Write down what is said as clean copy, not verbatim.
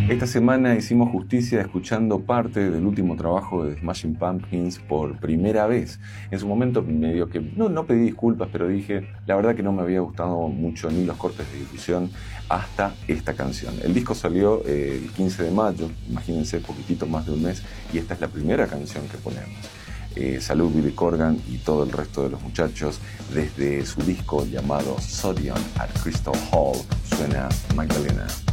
Esta semana hicimos justicia escuchando parte del último trabajo de Smashing Pumpkins por primera vez. En su momento medio que no pedí disculpas, pero dije, la verdad que no me había gustado mucho ni los cortes de difusión hasta esta canción. El disco salió el 15 de mayo, imagínense, poquitito más de un mes, y esta es la primera canción que ponemos. Salud Billy Corgan y todo el resto de los muchachos. Desde su disco llamado Sodium at Crystal Hall suena Magdalena.